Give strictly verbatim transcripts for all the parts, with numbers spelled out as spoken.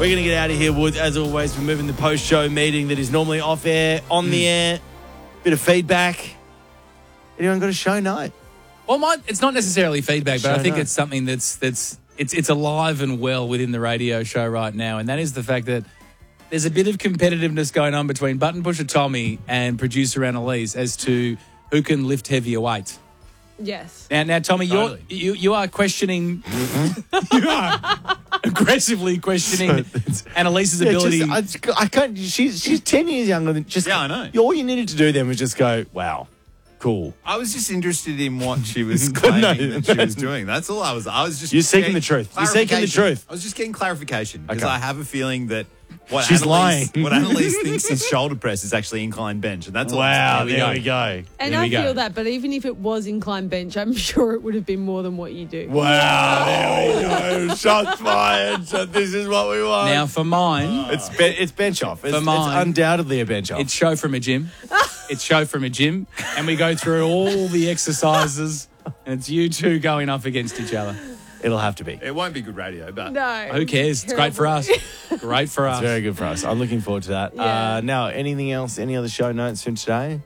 We're going to get out of here, Woods. As always, we're moving the post-show meeting that is normally off air, on mm. the air. Bit of feedback. Anyone got a show note? Well, my, it's not necessarily feedback, but Show I think note. it's something that's that's it's it's alive and well within the radio show right now, and that is the fact that there's a bit of competitiveness going on between button pusher Tommy and producer Annalise as to who can lift heavier weights. Yes. Now, now, Tommy, Totally. you're, you you are questioning, you are aggressively questioning Annalise's Yeah, ability. just, I, I can't. She's she's ten years younger than just. Yeah, I know. All you needed to do then was just go, wow, cool. I was just interested in what she was claiming No, that she was doing. That's all I was. I was just. You're seeking getting the truth. You're seeking the clarification. truth. I was just getting clarification because Okay. I have a feeling that what She's Annalise, lying. what Annalise thinks is shoulder press is actually incline bench, and that's all. Wow, I'm there saying. we go. And There I we go. feel that, but even if it was incline bench, I'm sure it would have been more than what you do. Wow, there we go. Shots fired. So this is what we want. Now, for mine, it's be- it's bench off. It's, For mine, it's undoubtedly a bench off. it's show from a gym. It's show from a gym, and we go through all the exercises, and it's you two going up against each other. It'll have to be. It won't be good radio, but No. Who cares? It's great for us. Great for us. It's very good for us. I'm looking forward to that. Yeah. Uh, now, anything else? Any other show notes from today?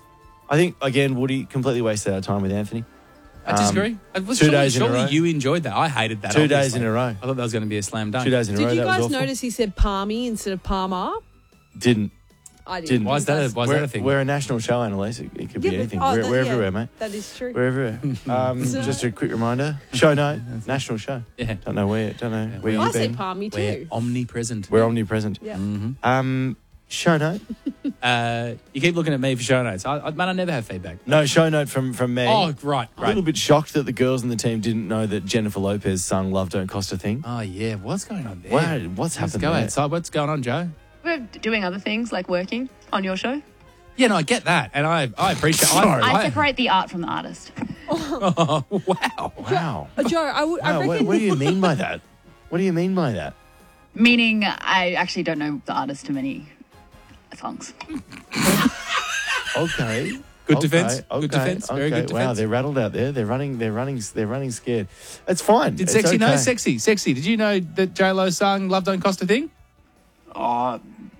I think, again, Woody completely wasted our time with Anthony. I disagree. I was, two surely, days in a surely row. you enjoyed that. I hated that. Two obviously. days in a row. I thought that was going to be a slam dunk. Two days in a row. Did you that was guys awful. notice he said Palmy instead of Palmer? Didn't. I didn't. Didn't. Why is that? A, why is we're, that a thing? We're a national show, Annalise. It, it could Yeah, be but- anything. oh, we're that- we're yeah, everywhere, mate. That is true. We're everywhere. Um, So- just a quick reminder. Show note. National show. Yeah. Don't know where. Don't know where I you've say been. Palmy We're too. omnipresent. We're omnipresent. Yeah. Um, show note. Uh, you keep looking at me for show notes. I, I, man, I never have feedback. No show note from from me. Oh, right, A right. little bit shocked that the girls in the team didn't know that Jennifer Lopez sung "Love Don't Cost a Thing." Oh, yeah. What's going on there? Wow, what's Let's happened go there? outside. What's going on, Joe? We're doing other things like working on your show. Yeah, no, I get that, and I I appreciate. Sorry. I I, separate the art from the artist. I, wow. Wow. Uh, Joe, I, would, I Wow, what, reckon. what do you mean by that? What do you mean by that? Meaning, I actually don't know the artist to many songs. Okay. Good Okay, defense. Okay. Good defense. Very okay. good Wow, defense. they're rattled out there. They're running. They're running. They're running scared. It's fine. Did It's Sexy know? okay. Sexy. Sexy. Did you know that J Lo sung "Love Don't Cost a Thing"? Oh,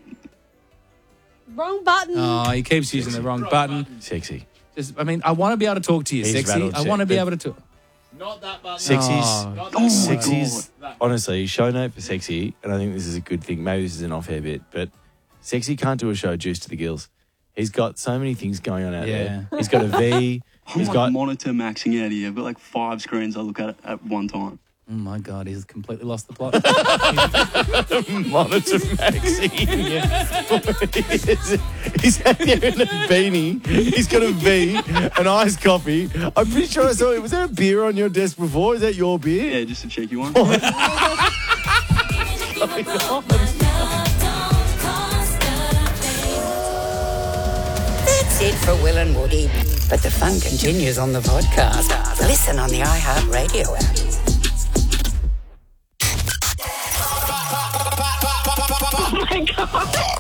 Wrong button. Oh, he keeps using the wrong button. Sexy. Just, I mean, I want to be able to talk to you, He's Sexy. rattled I shit, want to be but- able to talk. Sexy's. Oh. oh Sexy's. Honestly, show note for Sexy, and I think this is a good thing. Maybe this is an off-air bit, but Sexy can't do a show juice to the gills. He's got so many things going on out Yeah. there. He's got a V. I'm He's like got. monitor maxing out here. I've got like five screens I look at at one time. Oh my God, he's completely lost the plot. Monitor Maxine. he's, he's out there in a beanie. He's got a V, an iced coffee. I'm pretty sure I saw it. Was there a beer on your desk before? Is that your beer? Yeah, just a cheeky one. That's it for Will and Woody. But the fun continues on the podcast. Listen on the iHeartRadio app. Oh my God.